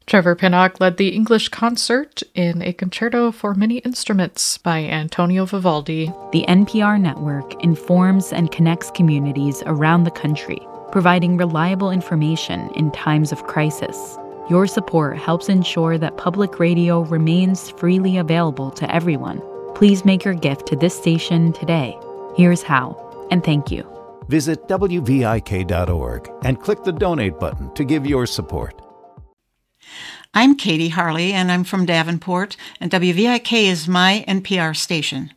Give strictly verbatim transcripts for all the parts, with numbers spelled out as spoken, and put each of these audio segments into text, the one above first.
Trevor Pinnock led the English concert in a concerto for many instruments by Antonio Vivaldi. The N P R network informs and connects communities around the country, providing reliable information in times of crisis. Your support helps ensure that public radio remains freely available to everyone. Please make your gift to this station today. Here's how, and thank you. Visit W V I K dot org and click the donate button to give your support. I'm Katie Harley, and I'm from Davenport, and W V I K is my N P R station.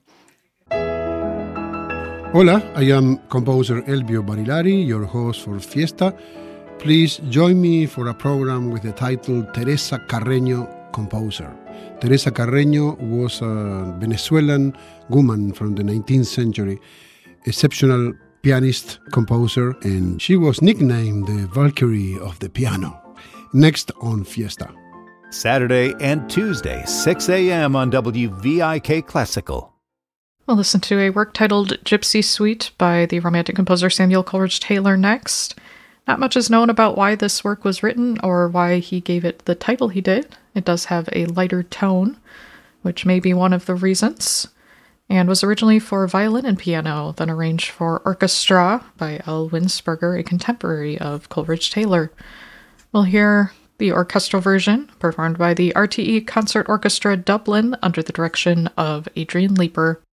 Hola, I am composer Elvio Barilari, your host for Fiesta. Please join me for a program with the title Teresa Carreño Composer. Teresa Carreño was a Venezuelan woman from the nineteenth century, exceptional pianist, composer, and she was nicknamed the Valkyrie of the piano. Next on Fiesta. Saturday and Tuesday, six a.m. on W V I K Classical. We'll listen to a work titled Gypsy Suite by the Romantic composer Samuel Coleridge Taylor next. Not much is known about why this work was written or why he gave it the title he did. It does have a lighter tone, which may be one of the reasons, and was originally for violin and piano, then arranged for orchestra by L. Winsberger, a contemporary of Coleridge Taylor. We'll hear the orchestral version, performed by the R T E Concert Orchestra Dublin under the direction of Adrian Leeper.